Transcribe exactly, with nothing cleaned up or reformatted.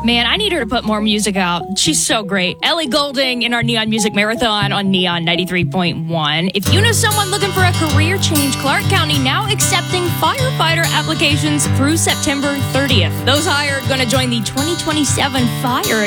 Man, I need her to put more music out. She's so great. Ellie Goulding in our Neon Music Marathon on Neon ninety-three point one. If you know someone looking for a career change, Clark County now accepting firefighter applications through September thirtieth. Those hired going to join the twenty twenty-seven Fire